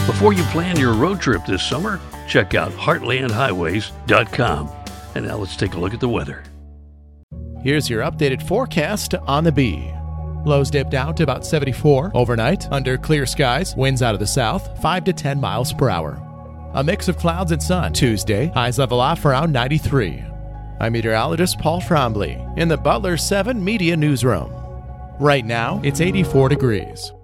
Before you plan your road trip this summer, check out heartlandhighways.com. And now let's take a look at the weather. Here's your updated forecast on the Bee. Lows dipped out to about 74 overnight under clear skies, winds out of the south, 5 to 10 miles per hour. A mix of clouds and sun. Tuesday, highs level off around 93. I'm meteorologist Paul Trombley in the Butler 7 Media Newsroom. Right now, it's 84 degrees.